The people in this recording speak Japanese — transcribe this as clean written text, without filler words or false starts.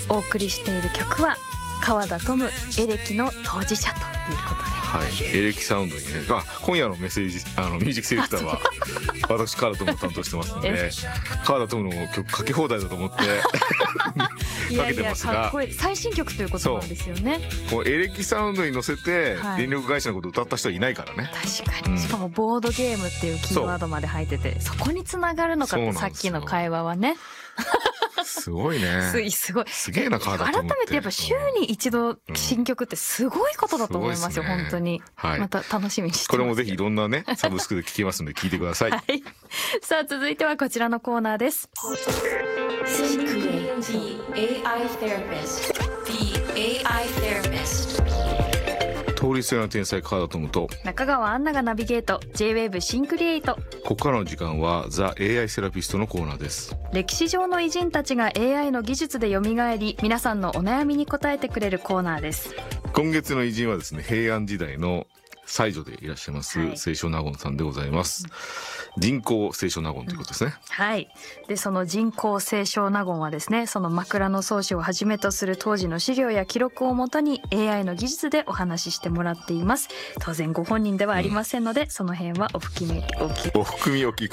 お送りしている曲は川田トムエレキの当事者ということで、 はい、エレキサウンドにね、今夜のメッセージミュージックセレクターは私川田トムを担当してますので、川田トムの曲かけ放題だと思ってかけてますが、 かっこいい最新曲ということなんですよね。 こうエレキサウンドに乗せて電力会社のことを歌った人はいないからね。 確かに、しかもボードゲームっていうキーワードまで入ってて、そこにつながるのかって、さっきの会話はねすごいね。 すごい。 すげえな川田トムって。 改めてやっぱ週に一度新曲ってすごいことだと思いますよ、本当に。はい。また楽しみにしてます。 これもぜひいろんなねサブスクで聴けますので聞いてください。はい。 さあ続いてはこちらのコーナーです。The AI Therapist。 通りすがりの天才川田トムと中川アンナがナビゲート J-WAVE シンクリエイト。 ここからの時間は The AI セラピストのコーナーです。 歴史上の偉人たちが AI の技術で蘇り、皆さんのお悩みに答えてくれるコーナーです。 今月の偉人はですね、平安時代の才女でいらっしゃいます、清少納言さんでございます。人工清少納言ということですね。 はい。で、その人工清少納言はですね、その枕草子をはじめとする当時の資料や記録をもとに AI の技術でお話ししてもらっています。当然ご本人ではありませんので、その辺はお含みお聞き